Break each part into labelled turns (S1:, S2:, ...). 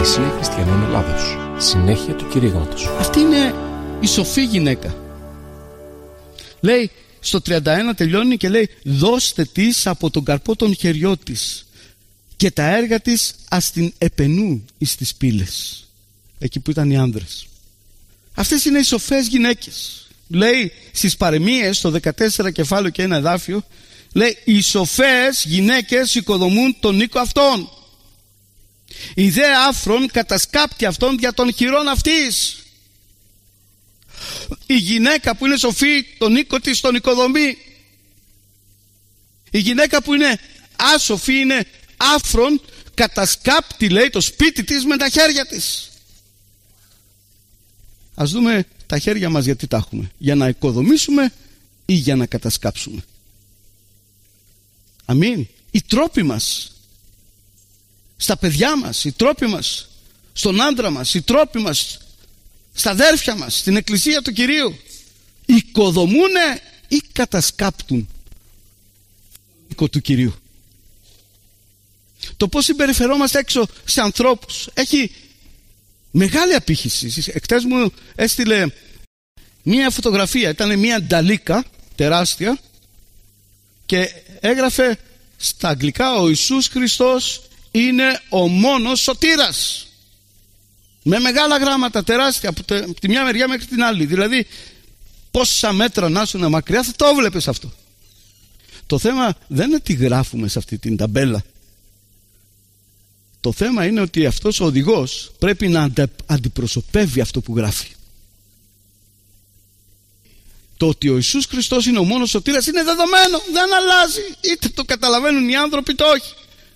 S1: Εκκλησία Χριστιανών Ελλάδος. Συνέχεια του κηρύγματος.
S2: Αυτή είναι η σοφή γυναίκα. Λέει στο 31, τελειώνει και λέει: δώστε της από τον καρπό των χεριών της και τα έργα της ας την επενούν εις τις πύλες. Εκεί που ήταν οι άνδρες. Αυτές είναι οι σοφές γυναίκες. Λέει στις παροιμίες, στο 14 κεφάλαιο και ένα εδάφιο, λέει: οι σοφές γυναίκες οικοδομούν τον οίκο αυτών. Η δε άφρον κατασκάπτει αυτόν δια των χειρών αυτής. Η γυναίκα που είναι σοφή, τον οίκο της τον οικοδομεί. Η γυναίκα που είναι άσοφη, είναι άφρον, κατασκάπτει, λέει, το σπίτι της με τα χέρια της. Ας δούμε τα χέρια μας γιατί τα έχουμε. Για να οικοδομήσουμε ή για να κατασκάψουμε? Αμήν. Οι τρόποι μας στα παιδιά μας, οι τρόποι μας στον άντρα μας, οι τρόποι μας στα αδέρφια μας, στην εκκλησία του Κυρίου, οικοδομούνε ή κατασκάπτουν οίκο του Κυρίου? Το πώς συμπεριφερόμαστε έξω σε ανθρώπους έχει μεγάλη απήχηση. Εκτές μου έστειλε μία φωτογραφία, ήταν μία νταλίκα τεράστια και έγραφε στα αγγλικά: ο Ιησούς Χριστός είναι ο μόνος σωτήρας. Με μεγάλα γράμματα τεράστια από τη μια μεριά μέχρι την άλλη. Δηλαδή πόσα μέτρα να ήσουν μακριά θα το βλέπεις αυτό. Το θέμα δεν είναι τι γράφουμε σε αυτή την ταμπέλα. Το θέμα είναι ότι αυτός ο οδηγός πρέπει να αντιπροσωπεύει αυτό που γράφει. Το ότι ο Ιησούς Χριστός είναι ο μόνος σωτήρας είναι δεδομένο, δεν αλλάζει, είτε το καταλαβαίνουν οι άνθρωποι είτε όχι.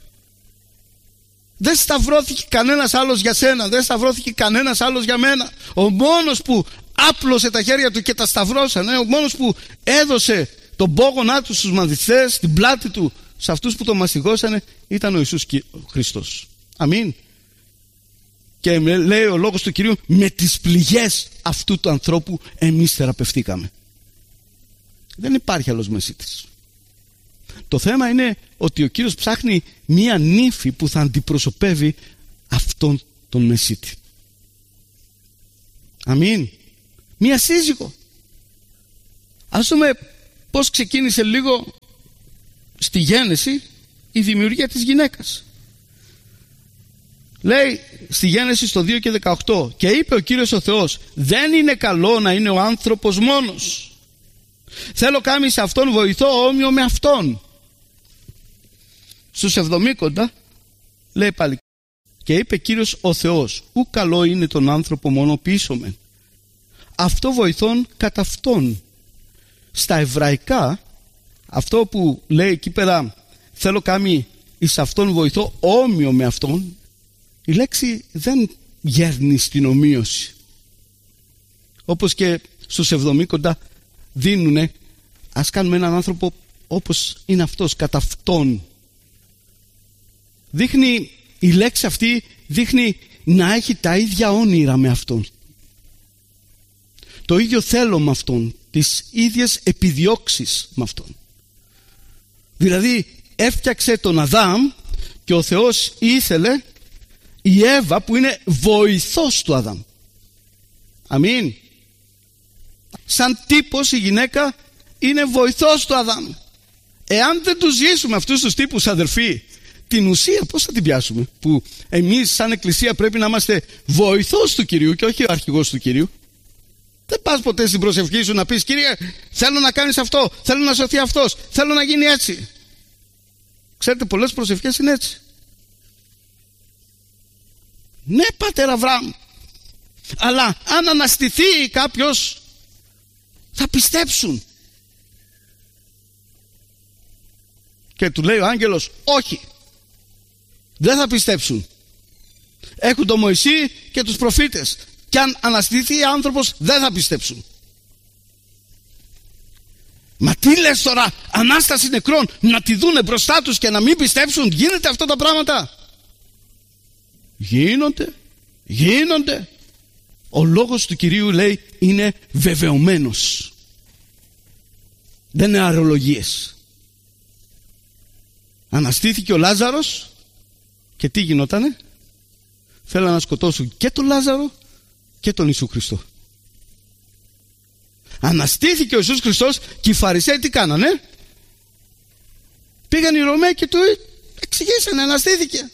S2: Δεν σταυρώθηκε κανένας άλλος για σένα, δεν σταυρώθηκε κανένας άλλος για μένα. Ο μόνος που άπλωσε τα χέρια του και τα σταυρώσανε, ο μόνος που έδωσε τον πόγονά του στους μανδυτές, την πλάτη του σε αυτούς που τον μαστιγώσανε, ήταν ο Ιησούς Χριστός. Αμήν. Και λέει ο λόγος του Κυρίου: με τις πληγές αυτού του ανθρώπου εμείς θεραπευτήκαμε. Δεν υπάρχει άλλος μεσίτης. Το θέμα είναι ότι ο Κύριος ψάχνει μία νύφη που θα αντιπροσωπεύει αυτόν τον μεσίτη. Αμήν. Μία σύζυγο. Ας δούμε πώς ξεκίνησε λίγο στη Γένεση η δημιουργία της γυναίκας. Λέει στη Γένεση στο 2 και 18: και είπε ο Κύριος ο Θεός: δεν είναι καλό να είναι ο άνθρωπος μόνος. Θέλω κάμει σε αυτόν βοηθό όμοιο με αυτόν. Στους 70 λέει πάλι: και είπε Κύριος ο Θεός: ου καλό είναι τον άνθρωπο μόνο πίσω με. Αυτό βοηθών κατά αυτόν. Στα εβραϊκά αυτό που λέει εκεί πέρα, θέλω κάμει εις αυτόν βοηθό όμοιο με αυτόν, η λέξη δεν γέρνει στην ομοίωση. Όπως και στους 70 δίνουνε: ας κάνουμε έναν άνθρωπο όπως είναι αυτός, κατά αυτόν. Δείχνει, η λέξη αυτή δείχνει να έχει τα ίδια όνειρα με αυτόν, το ίδιο θέλω με αυτόν, τις ίδιες επιδιώξεις με αυτόν. Δηλαδή έφτιαξε τον Αδάμ και ο Θεός ήθελε η Εύα που είναι βοηθός του Αδάμ. Αμήν. Σαν τύπος η γυναίκα είναι βοηθός του Αδάμ. Εάν δεν τους ζήσουμε αυτούς τους τύπους, αδερφοί, την ουσία πώς θα την πιάσουμε? Που εμείς σαν εκκλησία πρέπει να είμαστε βοηθός του Κυρίου και όχι ο αρχηγός του Κυρίου. Δεν πας ποτέ στην προσευχή σου να πεις: Κύριε, θέλω να κάνεις αυτό, θέλω να σωθεί αυτός, θέλω να γίνει έτσι. Ξέρετε, πολλές προσευχές είναι έτσι. Ναι, Πατέρα Αβραάμ, αλλά αν αναστηθεί κάποιος θα πιστέψουν. Και του λέει ο άγγελος: όχι, δεν θα πιστέψουν. Έχουν τον Μωυσή και τους προφήτες, και αν αναστηθεί άνθρωπος δεν θα πιστέψουν. Μα τι λες τώρα, Ανάσταση νεκρών, να τη δούνε μπροστά τους και να μην πιστέψουν? Γίνεται αυτά τα πράγματα? Γίνονται. Ο λόγος του Κυρίου, λέει, είναι βεβαιωμένος. Δεν είναι αερολογίες. Αναστήθηκε ο Λάζαρος και τι γινότανε? θέλαν να σκοτώσουν και τον Λάζαρο και τον Ιησού Χριστό. Αναστήθηκε ο Ιησούς Χριστός και οι Φαρισαίοι τι κάνανε? Πήγαν οι Ρωμαίοι και του εξηγήσανε, αναστήθηκε.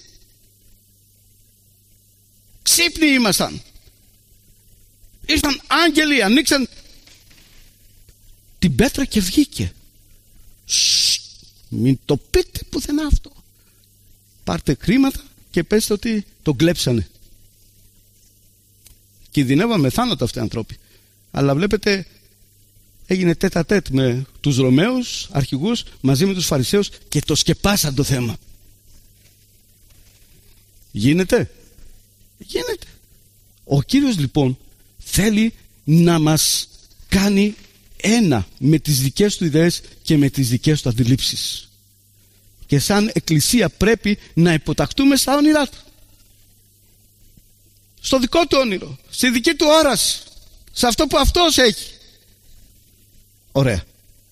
S2: Ξύπνοι ήμασταν. Ήρθαν άγγελοι, ανοίξαν την πέτρα και βγήκε. Μην το πείτε πουθενά αυτό. Πάρτε χρήματα και πέστε ότι τον κλέψανε. Κινδυνεύαν με θάνατο αυτοί οι άνθρωποι. Αλλά βλέπετε, έγινε τέτα-τέτ με τους Ρωμαίους αρχηγούς μαζί με τους Φαρισαίους και το σκεπάσαν το θέμα. Γίνεται? Γίνεται. Ο Κύριος λοιπόν θέλει να μας κάνει ένα με τις δικές του ιδέες και με τις δικές του αντιλήψεις. Και σαν εκκλησία πρέπει να υποταχτούμε στα όνειρά του. Στο δικό του όνειρο, στη δική του όραση, σε αυτό που αυτός έχει. Ωραία.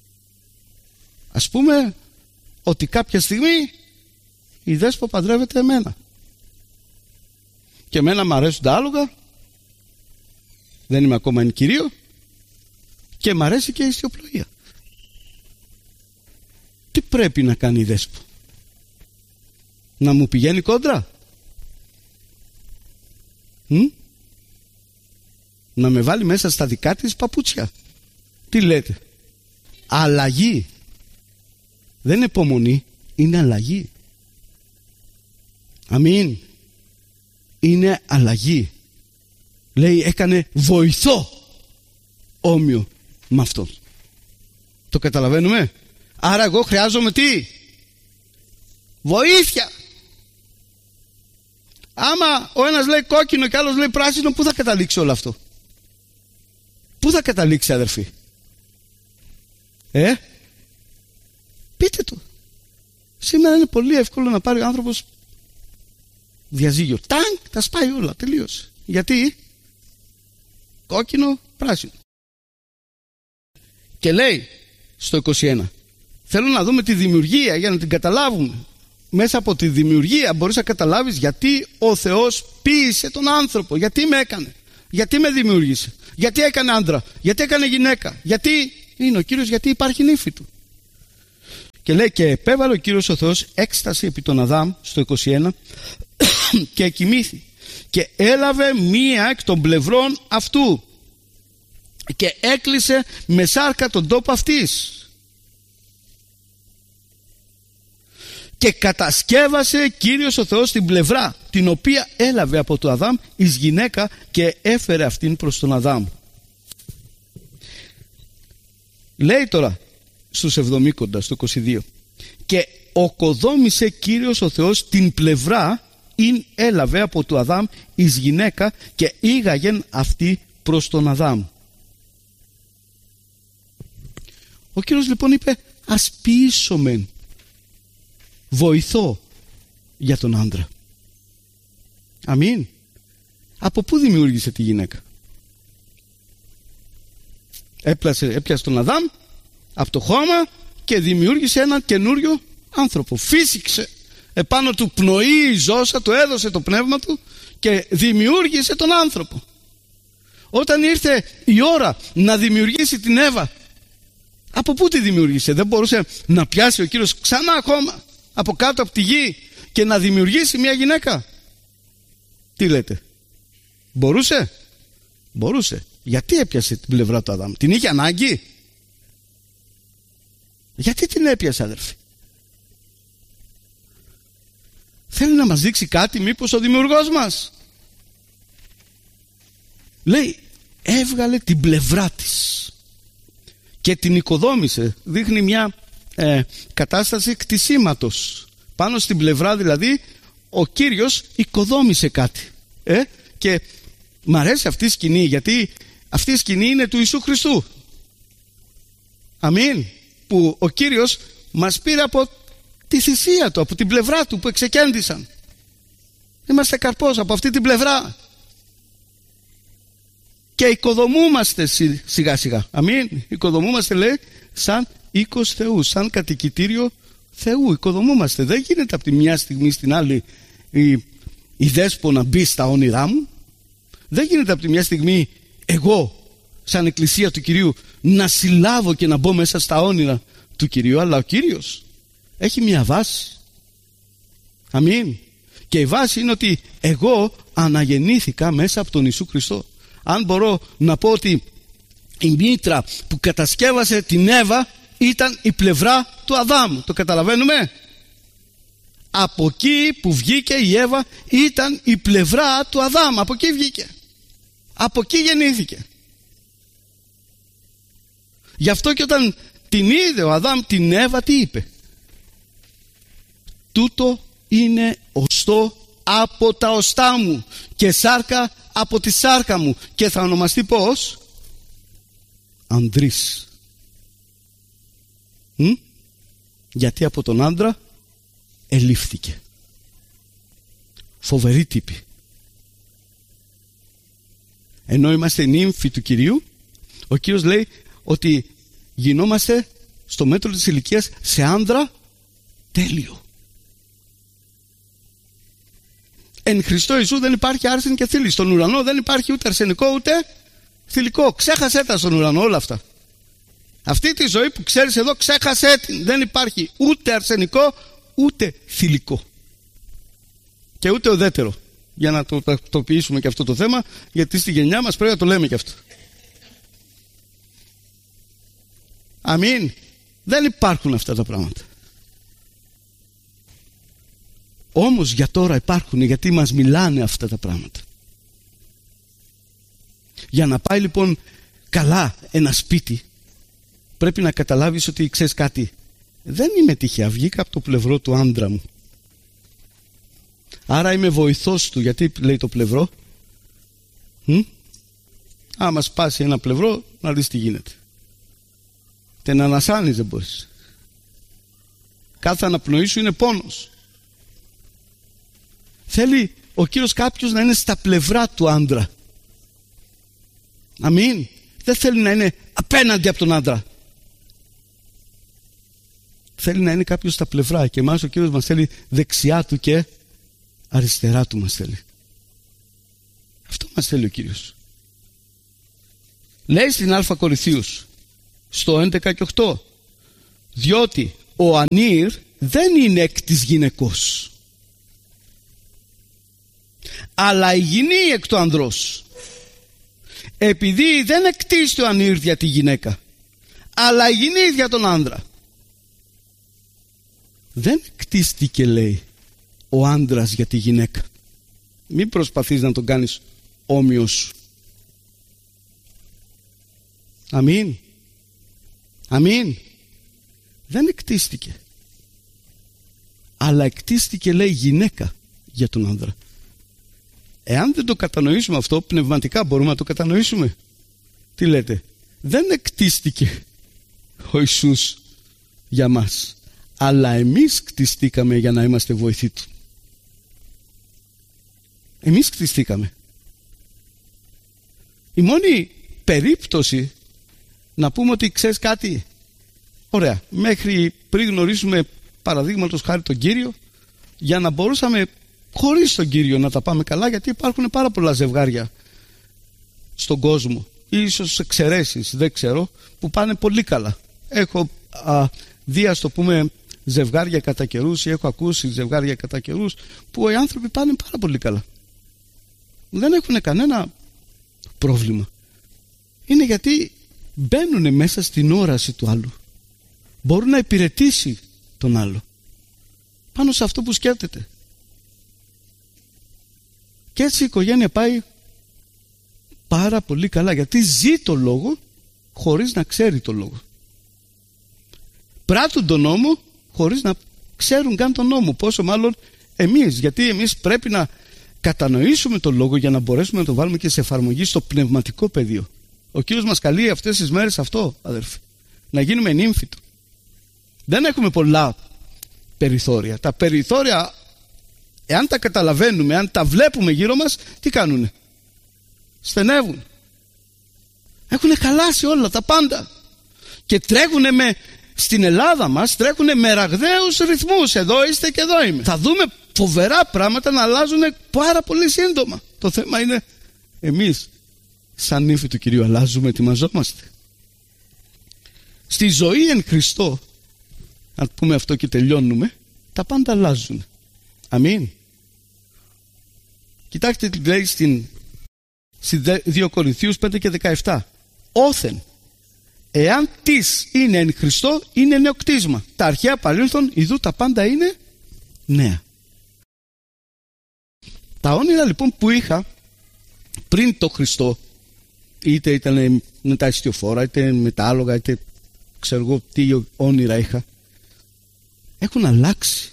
S2: Ας πούμε ότι κάποια στιγμή η Δέσπο παντρεύεται εμένα. Και εμένα μου αρέσουν τα άλογα, δεν είμαι ακόμα ενοικηρίο, και μ' αρέσει και η ιστιοπλοεία. Τι πρέπει να κάνει η Δέσπο? Να μου πηγαίνει κόντρα? Να με βάλει μέσα στα δικά της παπούτσια? Τι λέτε? Αλλαγή. Δεν είναι υπομονή, είναι αλλαγή. Αμήν. Είναι αλλαγή. Λέει, έκανε βοηθό όμοιο με αυτόν. Το καταλαβαίνουμε? Άρα εγώ χρειάζομαι τι? Βοήθεια. Άμα ο ένας λέει κόκκινο και άλλος λέει πράσινο, πού θα καταλήξει όλο αυτό? Πού θα καταλήξει, αδερφοί? Πείτε το. Σήμερα είναι πολύ εύκολο να πάρει ο άνθρωπος διαζύγιο. Τάγκ, τα σπάει όλα, τελείωσε. Γιατί? Κόκκινο, πράσινο. Και λέει στο 21, θέλω να δούμε τη δημιουργία για να την καταλάβουμε. Μέσα από τη δημιουργία μπορείς να καταλάβεις γιατί ο Θεός ποίησε τον άνθρωπο. Γιατί με έκανε? Γιατί με δημιούργησε? Γιατί έκανε άντρα? Γιατί έκανε γυναίκα? Γιατί είναι ο Κύριος? Γιατί υπάρχει νύφη του. Και λέει, και επέβαλε ο Κύριος ο Θεός έκσταση επί τον Αδάμ στο 21 και εκοιμήθη και έλαβε μία εκ των πλευρών αυτού και έκλεισε με σάρκα τον τόπο αυτής και κατασκεύασε Κύριος ο Θεός την πλευρά την οποία έλαβε από τον Αδάμ εις γυναίκα και έφερε αυτήν προς τον Αδάμ. Λέει τώρα στους 70 στο 22, και οκοδόμησε Κύριος ο Θεός την πλευρά ειν έλαβε από του Αδάμ εις γυναίκα και ήγαγεν αυτή προς τον Αδάμ. Ο Κύριος λοιπόν είπε, ας ποιήσομεν βοηθό για τον άντρα. Αμήν. Από πού δημιούργησε τη γυναίκα? Έπιασε τον Αδάμ από το χώμα και δημιούργησε έναν καινούριο άνθρωπο. Φύσηξε επάνω του πνοή η ζώσα, του έδωσε το πνεύμα του και δημιούργησε τον άνθρωπο. Όταν ήρθε η ώρα να δημιουργήσει την Εύα, από πού τη δημιούργησε? Δεν μπορούσε να πιάσει ο Κύριος ξανά ακόμα από κάτω από τη γη και να δημιουργήσει μια γυναίκα? Τι λέτε? Μπορούσε? Μπορούσε. Γιατί έπιασε την πλευρά του Αδάμ? Την είχε ανάγκη? Γιατί την έπιασε, αδερφοί? Θέλει να μας δείξει κάτι μήπως ο δημιουργός μας? Λέει, έβγαλε την πλευρά της και την οικοδόμησε. Δείχνει μια κατάσταση κτισίματος. Πάνω στην πλευρά δηλαδή ο Κύριος οικοδόμησε κάτι. Και μ' αρέσει αυτή η σκηνή, γιατί αυτή η σκηνή είναι του Ιησού Χριστού. Αμήν. Που ο Κύριος μας πήρε από τη θυσία του, από την πλευρά του που εξεκέντησαν. Είμαστε καρπός από αυτή την πλευρά και οικοδομούμαστε σιγά σιγά. Αμήν. Οικοδομούμαστε, λέει, σαν οίκος Θεού, σαν κατοικητήριο Θεού. Οικοδομούμαστε. Δεν γίνεται από τη μια στιγμή στην άλλη η δέσποινα μπει στα όνειρά μου. Δεν γίνεται από τη μια στιγμή εγώ σαν εκκλησία του Κυρίου να συλλάβω και να μπω μέσα στα όνειρα του Κυρίου, αλλά ο Κύριος έχει μια βάση. Αμήν. Και η βάση είναι ότι εγώ αναγεννήθηκα μέσα από τον Ιησού Χριστό. Αν μπορώ να πω ότι η μήτρα που κατασκεύασε την Εύα ήταν η πλευρά του Αδάμ. Το καταλαβαίνουμε? Από εκεί που βγήκε η Εύα ήταν η πλευρά του Αδάμ. Από εκεί βγήκε. Από εκεί γεννήθηκε. Γι' αυτό και όταν την είδε ο Αδάμ την Εύα, τι είπε? Τούτο είναι οστό από τα οστά μου και σάρκα από τη σάρκα μου, και θα ονομαστεί πώς? Ανδρής. Γιατί από τον άντρα ελήφθηκε. Φοβερή τύπη. Ενώ είμαστε νύμφοι του Κυρίου, ο Κύριος λέει ότι γινόμαστε στο μέτρο της ηλικίας σε άνδρα τέλειο. Εν Χριστώ Ιησού δεν υπάρχει άρσενη και θήλυ. Στον ουρανό δεν υπάρχει ούτε αρσενικό ούτε θηλυκό. Ξέχασέ τα στον ουρανό όλα αυτά. Αυτή τη ζωή που ξέρεις εδώ, ξέχασέ την. Δεν υπάρχει ούτε αρσενικό ούτε θηλυκό. Και ούτε ουδέτερο. Για να το τακτοποιήσουμε και αυτό το θέμα, γιατί στη γενιά μας πρέπει να το λέμε και αυτό. Αμήν. Δεν υπάρχουν αυτά τα πράγματα. Όμως για τώρα υπάρχουν, γιατί μας μιλάνε αυτά τα πράγματα. Για να πάει λοιπόν καλά ένα σπίτι, πρέπει να καταλάβεις ότι ξέρεις κάτι. Δεν είμαι τυχαία, βγήκα από το πλευρό του άντρα μου. Άρα είμαι βοηθός του. Γιατί λέει το πλευρό? Άμα σπάσει ένα πλευρό, να δεις τι γίνεται. Την ανασάνεις δεν μπορείς. Κάθε αναπνοή σου είναι πόνος. Θέλει ο Κύριος κάποιος να είναι στα πλευρά του άντρα. Αμήν. Δεν θέλει να είναι απέναντι από τον άντρα. Θέλει να είναι κάποιος στα πλευρά. Και εμάς ο Κύριος μας θέλει δεξιά του και αριστερά του μας θέλει. Αυτό μας θέλει ο Κύριος. Λέει στην Α Κορινθίους στο 11 και 8, διότι ο ανήρ δεν είναι εκ της γυναικός, αλλά η γυνή εκ του ανδρός. Επειδή δεν εκτίστη ο ανήρ για τη γυναίκα, αλλά η γυνή για τον άνδρα. Δεν εκτίστηκε, λέει, ο άντρας για τη γυναίκα. Μην προσπαθείς να τον κάνεις όμοιος σου. Αμήν. Αμήν. Δεν εκτίστηκε, αλλά εκτίστηκε, λέει, γυναίκα για τον άνδρα. Εάν δεν το κατανοήσουμε αυτό, πνευματικά μπορούμε να το κατανοήσουμε? Τι λέτε? Δεν εκτίστηκε ο Ιησούς για μας, αλλά εμείς κτιστήκαμε για να είμαστε βοηθοί του. Εμείς κτιστήκαμε. Η μόνη περίπτωση να πούμε ότι ξέρεις κάτι, ωραία, μέχρι πριν γνωρίσουμε παραδείγματος χάρη τον Κύριο, για να μπορούσαμε χωρίς τον Κύριο να τα πάμε καλά, γιατί υπάρχουν πάρα πολλά ζευγάρια στον κόσμο, ίσως εξαιρέσεις, δεν ξέρω, που πάνε πολύ καλά. Έχω δει, ας το πούμε, ζευγάρια κατά καιρούς, ή έχω ακούσει ζευγάρια κατά καιρούς που οι άνθρωποι πάνε πάρα πολύ καλά. Δεν έχουν κανένα πρόβλημα. Είναι γιατί μπαίνουν μέσα στην όραση του άλλου. Μπορούν να υπηρετήσει τον άλλο πάνω σε αυτό που σκέφτεται. Και έτσι η οικογένεια πάει πάρα πολύ καλά, γιατί ζει το λόγο χωρίς να ξέρει το λόγο. Πράττουν τον νόμο χωρίς να ξέρουν καν τον νόμο. Πόσο μάλλον εμείς, γιατί εμείς πρέπει να κατανοήσουμε τον λόγο για να μπορέσουμε να το βάλουμε και σε εφαρμογή στο πνευματικό πεδίο. Ο Κύριος μας καλεί αυτές τις μέρες αυτό, αδερφοί, να γίνουμε νύμφοι του. Δεν έχουμε πολλά περιθώρια. Τα περιθώρια, εάν τα καταλαβαίνουμε, αν τα βλέπουμε γύρω μας, τι κάνουνε? Στενεύουν. Έχουν χαλάσει όλα τα πάντα και τρέχουνε με στην Ελλάδα μας τρέχουν με ραγδαίους ρυθμούς. Εδώ είστε και εδώ είμαι. Θα δούμε φοβερά πράγματα να αλλάζουν πάρα πολύ σύντομα. Το θέμα είναι εμείς σαν νύφη του Κυρίου αλλάζουμε, ετοιμαζόμαστε. Στη ζωή εν Χριστώ, να πούμε αυτό και τελειώνουμε, τα πάντα αλλάζουν. Αμήν. Κοιτάξτε τι λέει στην 2 Κορινθίους 5 και 17. Όθεν, εάν τις είναι εν Χριστώ, είναι νέο κτίσμα. Τα αρχαία παρήλθον, ιδού τα πάντα είναι νέα. Τα όνειρα λοιπόν που είχα πριν το Χριστό, είτε ήταν με τα ιστιοφόρα, είτε με τα άλογα, είτε ξέρω εγώ τι όνειρα είχα, έχουν αλλάξει.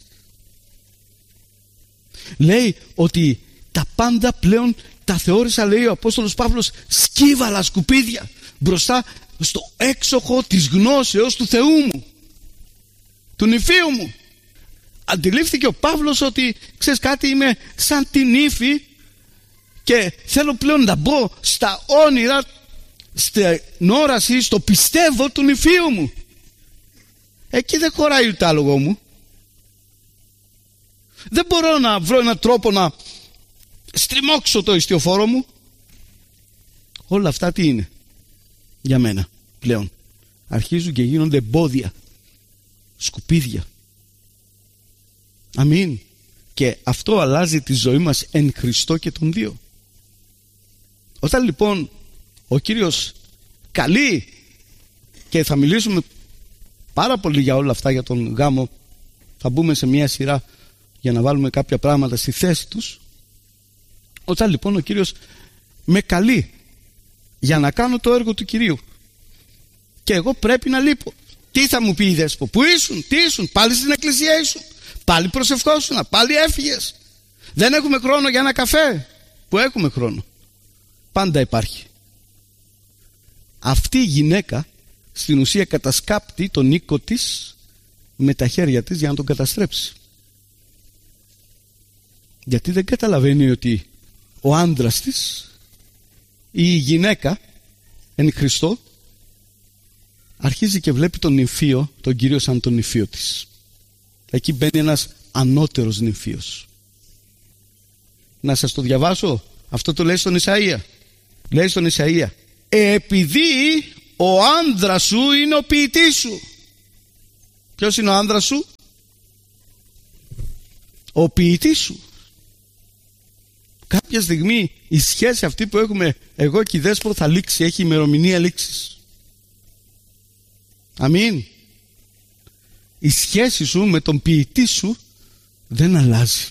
S2: Λέει ότι τα πάντα πλέον τα θεώρησα, λέει ο Απόστολος Παύλος, σκύβαλα σκουπίδια μπροστά στο έξοχο της γνώσεως του Θεού μου, του νηφίου μου. Αντιλήφθηκε ο Παύλος ότι ξέρεις κάτι, είμαι σαν την νύφη και θέλω πλέον να μπω στα όνειρα, στην όραση, στο πιστεύω του νηφίου μου. Εκεί δεν χωράει το άλογο μου. Δεν μπορώ να βρω έναν τρόπο να στριμώξω το ιστιοφόρο μου. Όλα αυτά τι είναι για μένα πλέον? Αρχίζουν και γίνονται εμπόδια, σκουπίδια. Αμήν. Και αυτό αλλάζει τη ζωή μας εν Χριστώ και τον δύο. Όταν λοιπόν ο Κύριος καλεί, και θα μιλήσουμε πάρα πολύ για όλα αυτά, για τον γάμο, θα μπούμε σε μια σειρά για να βάλουμε κάποια πράγματα στη θέση τους. Όταν λοιπόν ο Κύριος με καλεί για να κάνω το έργο του Κυρίου και εγώ πρέπει να λείπω, τι θα μου πει η Δέσπο? Πού ήσουν, τι ήσουν? Πάλι στην εκκλησία ήσουν? Πάλι προσευχόσουνα? Πάλι έφυγες? Δεν έχουμε χρόνο για ένα καφέ? Που έχουμε χρόνο, πάντα υπάρχει. Αυτή η γυναίκα στην ουσία κατασκάπτει τον οίκο της με τα χέρια της για να τον καταστρέψει. Γιατί δεν καταλαβαίνει ότι ο άντρας της ή η γυναίκα εν Χριστώ αρχίζει και βλέπει τον νηφίο, τον Κύριο, σαν τον νηφίο της. Εκεί μπαίνει ένας ανώτερος νηφίος. Να σας το διαβάσω. Αυτό το λέει στον Ισαΐα. Λέει στον Ισαΐα, επειδή ο άνδρας σου είναι ο ποιητής σου. Ποιος είναι ο άνδρας σου? Ο ποιητής σου. Κάποια στιγμή η σχέση αυτή που έχουμε εγώ και η Δέσπο θα λήξει, έχει ημερομηνία λήξης. Αμήν. Η σχέση σου με τον ποιητή σου δεν αλλάζει.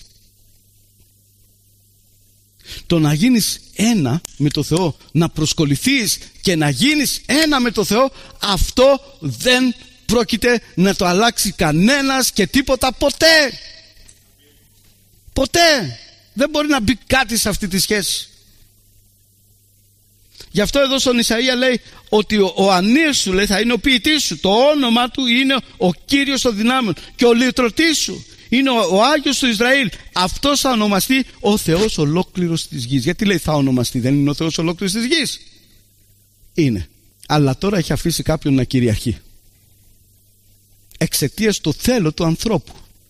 S2: Το να γίνεις ένα με το Θεό, να προσκοληθείς και να γίνεις ένα με το Θεό, αυτό δεν πρόκειται να το αλλάξει κανένας και τίποτα ποτέ. Ποτέ δεν μπορεί να μπει κάτι σε αυτή τη σχέση. Γι' αυτό εδώ στον Ισαΐα λέει ότι ο ανήρ σου, λέει, θα είναι ο ποιητής σου. Το όνομα του είναι ο Κύριος των δυνάμεων. Και ο λυτρωτής σου είναι ο Άγιος του Ισραήλ. Αυτός θα ονομαστεί ο Θεός ολόκληρος της γης. Γιατί λέει θα ονομαστεί? Δεν είναι ο Θεός ολόκληρος της γης? Είναι. Αλλά τώρα έχει αφήσει κάποιον να κυριαρχεί. Εξαιτίας το θέλω του ανθρώπου.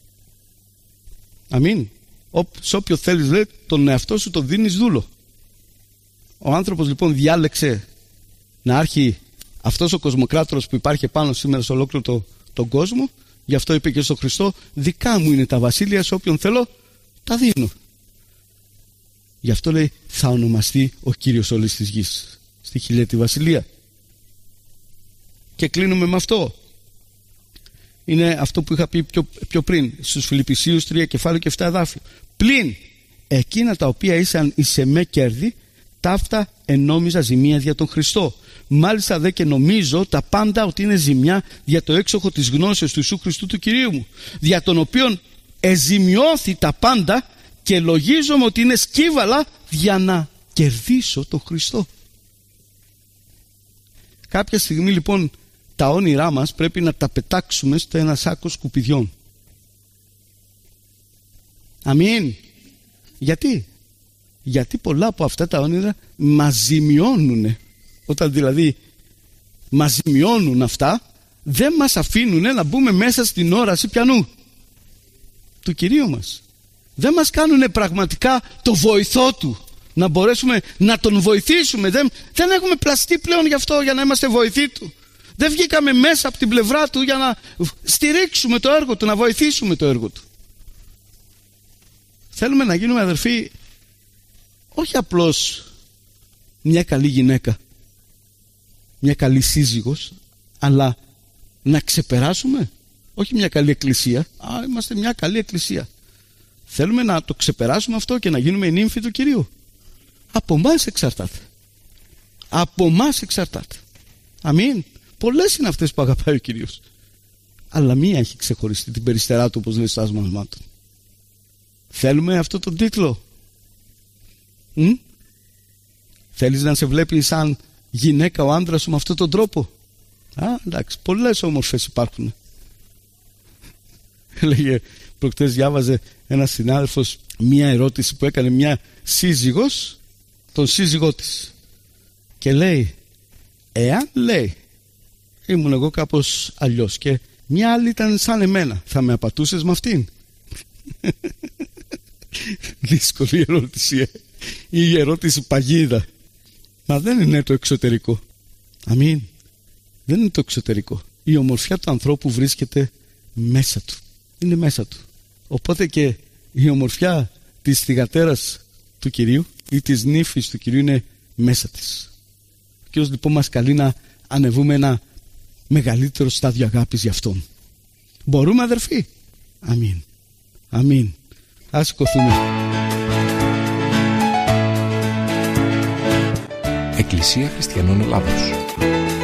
S2: Αμήν. Σε όποιο θέλεις, λέει, τον εαυτό σου τον δίνεις δούλο. Ο άνθρωπος λοιπόν διάλεξε να άρχει αυτός ο κοσμοκράτορας που υπάρχει πάνω σήμερα σε ολόκληρο τον κόσμο. Γι' αυτό είπε και στον Χριστό, δικά μου είναι τα βασίλεια, σε όποιον θέλω τα δίνω. Γι' αυτό λέει θα ονομαστεί ο Κύριος όλης της γης, στη χιλιετή βασιλεία. Και κλείνουμε με αυτό. Είναι αυτό που είχα πει πιο πριν στους Φιλιππισίους 3 κεφάλαιο και 7 εδάφιο. Πλην εκείνα τα οποία ήσαν εις εμέ κέρδη, ταύτα ενόμιζα ζημία δια τον Χριστό. Μάλιστα δε και νομίζω τα πάντα ότι είναι ζημιά δια το έξοχο της γνώσεως του Ιησού Χριστού του Κυρίου μου, δια τον οποίον εζημιώθη τα πάντα και λογίζομαι ότι είναι σκύβαλα για να κερδίσω τον Χριστό. Κάποια στιγμή λοιπόν τα όνειρά μας πρέπει να τα πετάξουμε στο ένα σάκο σκουπιδιών. Αμήν. Γιατί πολλά από αυτά τα όνειρα μας ζημιώνουν. Όταν δηλαδή μας ζημιώνουν αυτά, δεν μας αφήνουν να μπούμε μέσα στην όραση πιανού? Του Κυρίου μας. Δεν μας κάνουν πραγματικά το βοηθό Του, να μπορέσουμε να Τον βοηθήσουμε. Δεν έχουμε πλαστεί πλέον γι' αυτό, για να είμαστε βοηθοί Του. Δεν βγήκαμε μέσα από την πλευρά Του για να στηρίξουμε το έργο Του, να βοηθήσουμε το έργο Του. Θέλουμε να γίνουμε, αδερφοί, όχι απλώς μια καλή γυναίκα, μια καλή σύζυγος, αλλά να ξεπεράσουμε, όχι μια καλή εκκλησία. Είμαστε μια καλή εκκλησία. Θέλουμε να το ξεπεράσουμε αυτό και να γίνουμε οι νύμφοι του Κυρίου. Από εμάς εξαρτάται. Από εμάς εξαρτάται. Αμήν. Πολλές είναι αυτές που αγαπάει ο Κύριος, αλλά μία έχει ξεχωριστεί, την περιστερά Του, όπως λέει στο άσμα μάτων. Θέλουμε αυτό τον τίτλο? Θέλεις να σε βλέπει σαν γυναίκα ο άντρας σου με αυτόν τον τρόπο? Εντάξει, πολλές όμορφες υπάρχουν. Έλεγε προχτές, διάβαζε ένας συνάδελφος μία ερώτηση που έκανε μια σύζυγος τον σύζυγό της, και λέει, εάν, λέει, ήμουν εγώ κάπως αλλιώς και μια άλλη ήταν σαν εμένα, θα με απατούσες με αυτήν? Δύσκολη ερώτηση, η ερώτηση παγίδα. Μα δεν είναι το εξωτερικό. Αμήν. Δεν είναι το εξωτερικό. Η ομορφιά του ανθρώπου βρίσκεται μέσα του. Είναι μέσα του. Οπότε και η ομορφιά της θυγατέρας του Κυρίου ή της νύφης του Κυρίου είναι μέσα της. Ο Κύριος λοιπόν μας καλεί να ανεβούμε ένα μεγαλύτερο στάδιο αγάπης για Αυτόν. Μπορούμε, αδερφοί? Αμήν. Αμήν. Ας σηκωθούμε.
S1: Εκκλησία Χριστιανών Ελλάδος.